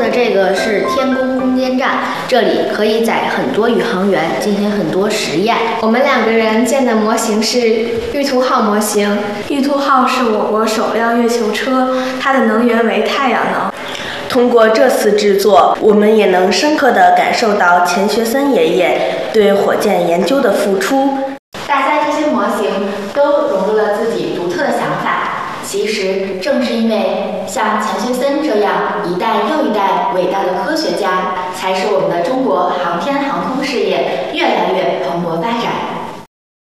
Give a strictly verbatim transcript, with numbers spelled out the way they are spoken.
的这个是天宫空间站，这里可以载很多宇航员进行很多实验。 我们两个人建的模型是玉兔号模型，玉兔号是我国首辆月球车，它的能源为太阳能。 通过这次制作，我们也能深刻地感受到钱学森爷爷对火箭研究的付出。 大家这些模型都融入了自己独特的想法，其实正是因为像钱学森这样一代又一代伟大的科学家，才使我们的中国航天航空事业越来越蓬勃发展。